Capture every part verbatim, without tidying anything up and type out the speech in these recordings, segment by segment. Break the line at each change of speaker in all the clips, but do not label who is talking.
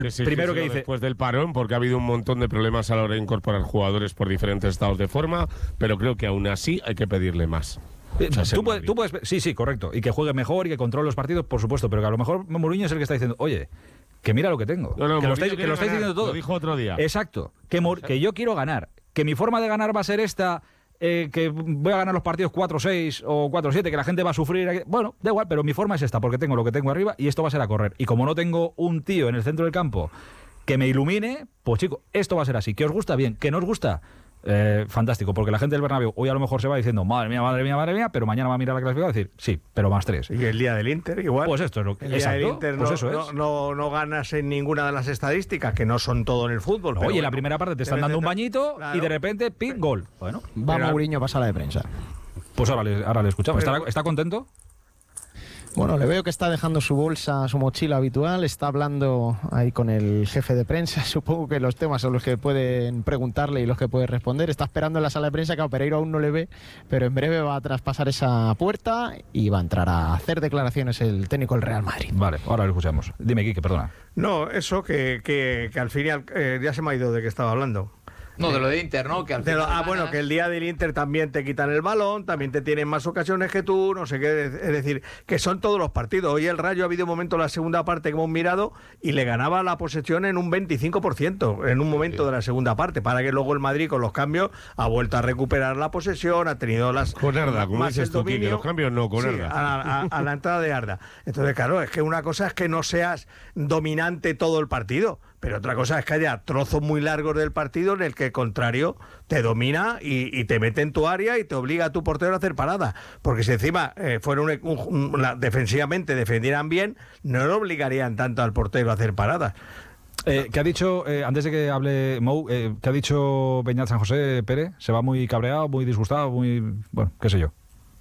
que sí,
primero
que
que dice...
Después del parón, porque ha habido un montón de problemas a la hora de incorporar jugadores por diferentes estados de forma, pero creo que aún así hay que pedirle más.
O sea, tú, puedes, tú puedes... Sí, sí, correcto. Y que juegue mejor y que controle los partidos, por supuesto, pero que a lo mejor Mourinho es el que está diciendo, oye, que mira lo que tengo.
No, no,
que lo
estáis,
estáis, que lo estáis diciendo todo.
Lo dijo otro día.
Exacto. Que, que yo quiero ganar. Que mi forma de ganar va a ser esta... Eh, que voy a ganar los partidos cuatro seis o cuatro siete, que la gente va a sufrir. Bueno, da igual, pero mi forma es esta, porque tengo lo que tengo arriba y esto va a ser a correr. Y como no tengo un tío en el centro del campo que me ilumine, pues chico, esto va a ser así. ¿Que os gusta? Bien. ¿Que no os gusta? Eh, fantástico, porque la gente del Bernabéu hoy a lo mejor se va diciendo madre mía, madre mía, madre mía, pero mañana va a mirar la clasificación y decir sí, pero más tres.
Y el día del Inter igual.
Pues esto es lo que
el día
exacto,
del Inter
pues
no,
eso es.
no, no, no ganas en ninguna de las estadísticas, que no son todo en el fútbol.
Oye,
pero
en
bueno,
la primera parte te están dando un bañito
claro.
y de repente pin gol. Bueno,
va
pero,
Mourinho a pasar la de prensa.
Pues ahora le, ahora le escuchamos.
Pero,
¿Está, ¿Está contento?
Bueno, le veo que está dejando su bolsa, su mochila habitual, está hablando ahí con el jefe de prensa, supongo que los temas son los que pueden preguntarle y los que puede responder, está esperando en la sala de prensa, que a Pereiro aún no le ve, pero en breve va a traspasar esa puerta y va a entrar a hacer declaraciones el técnico del Real Madrid.
Vale, ahora lo escuchamos. Dime, Quique, perdona.
No, eso que, que, que al final eh, ya se me ha ido de qué estaba hablando.
No, de lo de Inter, ¿no? Que al
De lo,
final
ah, bueno,
ganas.
que el día del Inter también te quitan el balón, también te tienen más ocasiones que tú, no sé qué. Es decir, que son todos los partidos. Hoy el Rayo ha habido un momento en la segunda parte que hemos mirado y le ganaba la posesión en un veinticinco por ciento en un momento
Sí.
de la segunda parte, para que luego el Madrid con los cambios ha vuelto a recuperar la posesión, ha tenido las...
Con Arda, como
más
dices
el
tú, Quique,
dominio.
los cambios no, con
Sí,
Arda.
a, a- a la entrada de Arda. Entonces, claro, es que una cosa es que no seas dominante todo el partido, pero otra cosa es que haya trozos muy largos del partido en el que el contrario te domina y, y te mete en tu área y te obliga a tu portero a hacer parada. Porque si encima eh, fueron un, un, un, la, defensivamente defendieran bien, no le obligarían tanto al portero a hacer paradas.
Eh, ¿Qué ha dicho, eh, antes de que hable Mou, eh, qué ha dicho Beñat San José Pérez? ¿Se va muy cabreado, muy disgustado, muy... bueno, qué sé yo?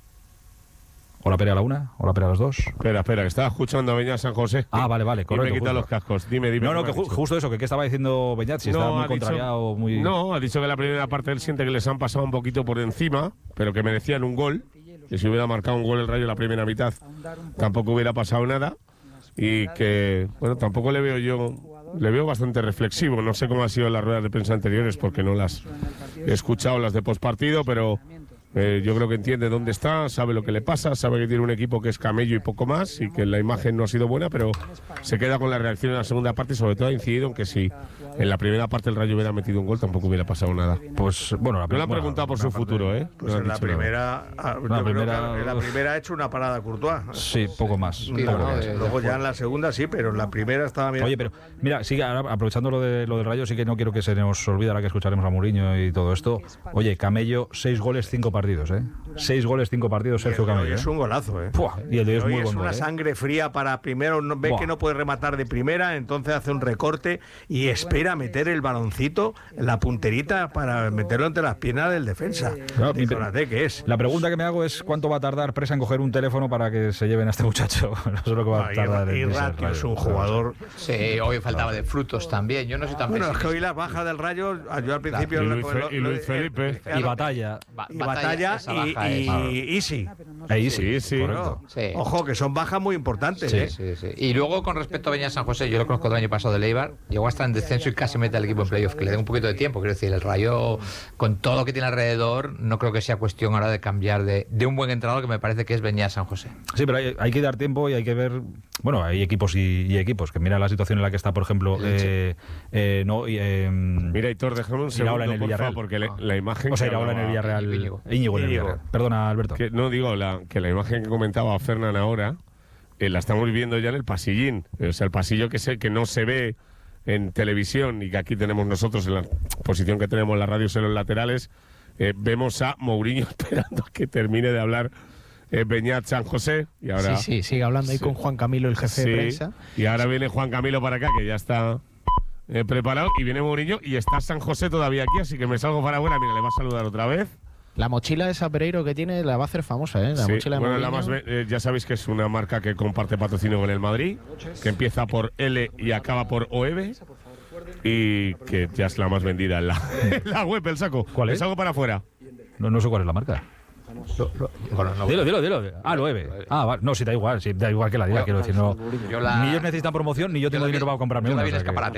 ¿O la Pere a la una? ¿O la Pere a las dos?
Espera, espera, que estaba escuchando a Beñat San José.
Ah, vale, vale, correcto.
Y me he quitado
justo.
los cascos. Dime, dime.
No, no,
¿qué
que
me
ju
has dicho?
justo eso, que qué estaba diciendo Beñat, si
No,
estaba muy
ha dicho-
contrariado, muy...
No, ha dicho que la primera parte él siente que les han pasado un poquito por encima, pero que merecían un gol. Que si hubiera marcado un gol el Rayo en la primera mitad, tampoco hubiera pasado nada. Y que, bueno, tampoco le veo yo... Le veo bastante reflexivo. No sé cómo ha sido en las ruedas de prensa anteriores porque no las he escuchado, las de postpartido, pero eh, yo creo que entiende dónde está, sabe lo que le pasa, sabe que tiene un equipo que es camello y poco más y que la imagen no ha sido buena, pero se queda con la reacción en la segunda parte y sobre todo ha incidido en que si en la primera parte el Rayo hubiera metido un gol tampoco hubiera pasado nada.
Pues, bueno... La
No le han
bueno,
preguntado por
la
su
parte-
futuro, ¿eh?
Pues
No
en
han
la
dicho nada.
primera, ah, yo
La
creo
primera-
que en la primera ha hecho una parada Courtois.
Sí, poco más.
Sí,
poco
¿no?
más.
De-
Luego ya en la segunda sí, pero en la primera estaba mirando.
Oye, pero mira, sí, ahora, aprovechando lo, de, lo del Rayo, sí que no quiero que se nos olvide ahora que escucharemos a Mourinho y todo esto. Oye, Camello, seis goles, cinco partidos, ¿eh? Seis goles, cinco partidos, Sergio
Y el de hoy
Camello.
es
¿eh?
un golazo, ¿eh?
Puah, y el de hoy es
Hoy
muy
es
buen
una
gol, ¿eh?
sangre fría para primero, no, ve
Buah.
que no puede rematar de primera, entonces hace un recorte y espera meter el baloncito en la punterita para meterlo entre las piernas del defensa.
Claro, mi-
Fíjate que es.
La pregunta que me hago es cuánto va a tardar Presa en coger un teléfono para que se lleven a este muchacho. No sé lo que va a
Ah, y-
tardar
y
en ese
Ratio
Rayo.
es un jugador.
Sí, hoy faltaba de frutos también. Yo no soy tan
Bueno, es que
pesimista.
hoy las bajas del Rayo, yo al principio
Y
lo-
Luis
lo-
Fe-
lo-
y Luis
eh,
Felipe.
eh,
Y Batalla.
Ba-
y Batalla
esa
y,
baja
y,
es-
Easy.
Ahí sí,
Sí, sí.
correcto.
Sí.
Ojo, que son bajas muy importantes,
Sí,
¿eh?
sí, sí. Y luego, con respecto a Beñat San José, yo lo conozco del año pasado de Eibar, llegó hasta en descenso y casi mete al equipo en playoff, que le dé un poquito de tiempo. Quiero decir, el Rayo, con todo lo que tiene alrededor, no creo que sea cuestión ahora de cambiar de, de un buen entrenador, que me parece que es Beñat San José.
Sí, pero hay, hay que dar tiempo y hay que ver... Bueno, hay equipos y, y equipos, que mira la situación en la que está, por ejemplo... Eh, eh, no, y, eh,
Mira, Hitor, déjame un
Iraola
segundo,
en el
porfa,
Villarreal.
porque le- la imagen...
o sea,
que
Iraola en el
hablaba-
Villarreal...
Íñigo.
Íñigo en el
Íñigo.
Villarreal. Perdona, Alberto.
Que, no, digo, la, que la imagen que comentaba Fernán ahora, eh, la estamos viendo ya en el pasillín. O sea, el pasillo que, se, que no se ve en televisión y que aquí tenemos nosotros en la posición que tenemos en las radios en los laterales, eh, vemos a Mourinho esperando a que termine de hablar eh, Beñat San José. Y ahora,
Sí, sí, sigue hablando ahí
Sí.
con Juan Camilo, el jefe
Sí,
de prensa.
y ahora viene Juan Camilo para acá, que ya está eh, preparado, y viene Mourinho y está San José todavía aquí, así que me salgo para afuera. Mira, le va a saludar otra vez.
La mochila de esa Pereiro que tiene la va a hacer famosa, ¿eh? La
Sí,
mochila de
bueno, la
Mourinho.
más, ve- eh, ya sabéis que es una marca que comparte patrocinio con el Madrid, que empieza por L y acaba por O E B, y que ya es la más vendida en la, en la web, el saco.
¿Cuál es?
Me salgo para afuera.
No, no sé cuál es la marca.
Bueno, no-
Dilo, dilo, dilo. Ah, lo Eve. Ah, vale. No, sí, da igual. Sí, da igual que la diga, quiero decir. No,
Yo la-
ni ellos necesitan promoción, ni yo tengo
yo la vi-
dinero para comprarme
yo la
una.
vi en
o sea que-
escaparate.